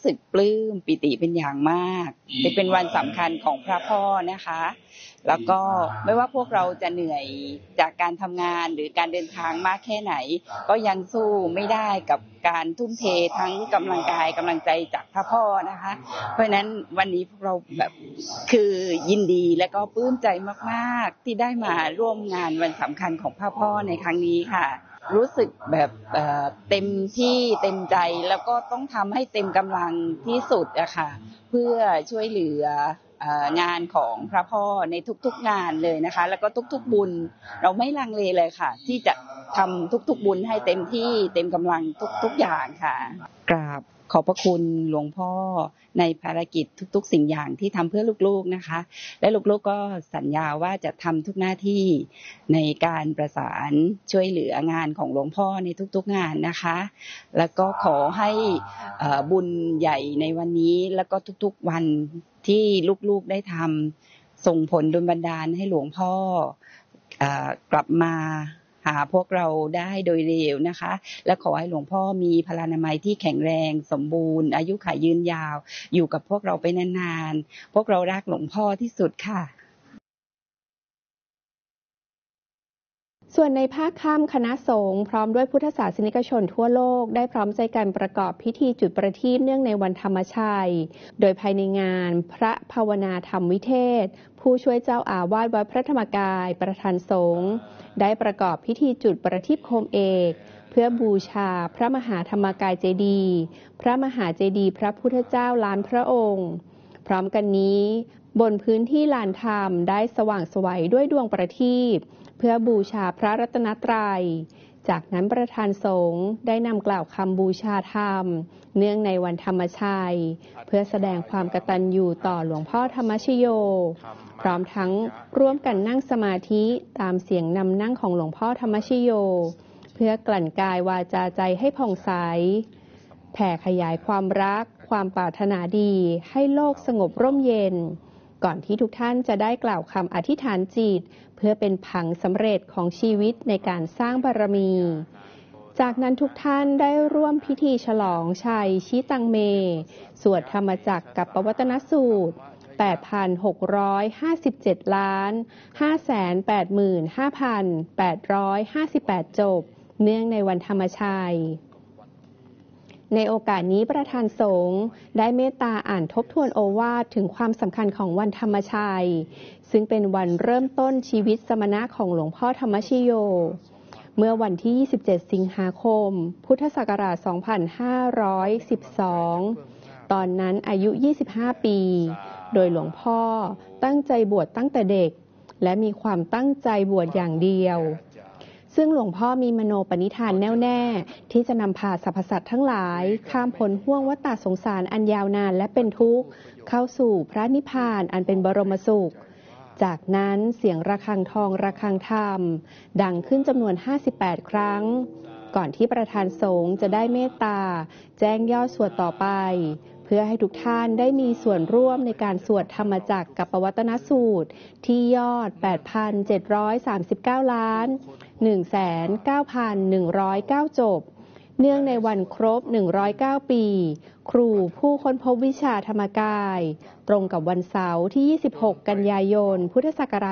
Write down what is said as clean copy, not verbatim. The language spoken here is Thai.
สึกปลื้มปิติเป็นอย่างมากเป็นวันสำคัญของพระพ่อนะคะแล้วก็ไม่ว่าพวกเราจะเหนื่อยจากการทำงานหรือการเดินทางมากแค่ไหนก็ยังสู้ไม่ได้กับการทุ่มเททั้งกำลังกายกำลังใจจากพระพ่อนะคะเพราะฉะนั้นวันนี้พวกเราแบบคือยินดีและก็ปลื้มใจมากๆที่ได้มาร่วมงานวันสำคัญของพระพ่อในครั้งนี้ค่ะรู้สึกแบบเต็มที่เต็มใจแล้วก็ต้องทำให้เต็มกำลังที่สุดอะค่ะเพื่อช่วยเหลืองานของพระพ่อในทุกๆงานเลยนะคะแล้วก็ทุกๆบุญเราไม่ลังเลเลยค่ะที่จะทำทุกๆบุญให้เต็มที่เต็มกำลังทุกๆอย่างค่ะกราบขอบพระคุณหลวงพ่อในภารกิจทุกๆสิ่งอย่างที่ทำเพื่อลูกๆนะคะและลูกๆก็สัญญาว่าจะทำทุกหน้าที่ในการประสานช่วยเหลืองานของหลวงพ่อในทุกๆงานนะคะแล้วก็ขอให้บุญใหญ่ในวันนี้แล้วก็ทุกๆวันที่ลูกๆได้ทำส่งผลดลบันดาลให้หลวงพ่อกลับมาหาพวกเราได้โดยเร็วนะคะและขอให้หลวงพ่อมีพลานามัยที่แข็งแรงสมบูรณ์อายุขัยยืนยาวอยู่กับพวกเราไปนานๆพวกเรารักหลวงพ่อที่สุดค่ะส่วนในภาคค่ำคณะสงฆ์พร้อมด้วยพุทธศาสนิกชนทั่วโลกได้พร้อมใจกันประกอบพิธีจุดประทีปเนื่องในวันธรรมชัยโดยภายในงานพระภาวนาธรรมวิเทศผู้ช่วยเจ้าอาวาสวัดพระธรรมกายประธานสงฆ์ได้ประกอบพิธีจุดประทีปโคมเอกเพื่อบูชาพระมหาธรรมกายเจดีย์พระมหาเจดีย์พระพุทธเจ้าล้านพระองค์พร้อมกันนี้บนพื้นที่ลานธรรมได้สว่างไสวด้วยดวงประทีปเพื่อบูชาพระรัตนตรัยจากนั้นประธานสงฆ์ได้นำกล่าวคำบูชาธรรมเนื่องในวันธรรมชัยเพื่อแสดงความกตัญญูต่อหลวงพ่อธรรมชโยพร้อมทั้งร่วมกันนั่งสมาธิตามเสียงนำนั่งของหลวงพ่อธรรมชโยเพื่อกลั่นกายวาจาใจให้ผ่องใสแผ่ขยายความรักความปรารถนาดีให้โลกสงบร่มเย็นก่อนที่ทุกท่านจะได้กล่าวคำอธิษฐานจิตเพื่อเป็นผังสำเร็จของชีวิตในการสร้างบารมีจากนั้นทุกท่านได้ร่วมพิธีฉลองชัยชิตังเมสวดธรรมจักรกับปวัตนสูตร 8,657 ล้าน 585,858 จบเนื่องในวันธรรมชัยในโอกาสนี้ประธานสงฆ์ได้เมตตาอ่านทบทวนโอวาทถึงความสำคัญของวันธรรมชัยซึ่งเป็นวันเริ่มต้นชีวิตสมณะของหลวงพ่อธรรมชโยเมื่อวันที่ 27 สิงหาคม พุทธศักราช 2512 ตอนนั้นอายุ 25 ปี โดยหลวงพ่อตั้งใจบวชตั้งแต่เด็กและมีความตั้งใจบวชอย่างเดียวซึ่งหลวงพ่อมีมโนปณิธานแน่วแน่ที่จะนำพาสรรพสัตว์ทั้งหลายข้ามพ้นห้วงวัฏสงสารอันยาวนานและเป็นทุกข์เข้าสู่พระนิพพานอันเป็นบรมสุขจากนั้นเสียงระฆังทองระฆังธรรมดังขึ้นจำนวน58 ครั้งก่อนที่ประธานสงฆ์จะได้เมตตาแจ้งยอดสวดต่อไปเพื่อให้ทุกท่านได้มีส่วนร่วมในการสวดธรรมจักรกับปวัตนสูตรที่ยอด 8,739 ล้าน 1,9,109 จบเนื่องในวันครบ109 ปีครูผู้ค้นพบวิชาธรรมกายตรงกับวันเสาร์ที่ 26 กันยายน พุทธศักราช